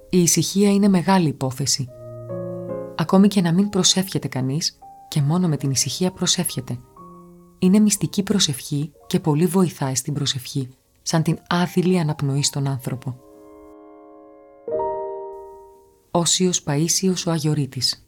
Η ησυχία είναι μεγάλη υπόθεση. Ακόμη και να μην προσεύχεται κανείς, και μόνο με την ησυχία προσεύχεται. Είναι μυστική προσευχή και πολύ βοηθάει στην προσευχή, σαν την άθιλη αναπνοή στον άνθρωπο. Όσιος Παΐσιος ο Αγιορείτης.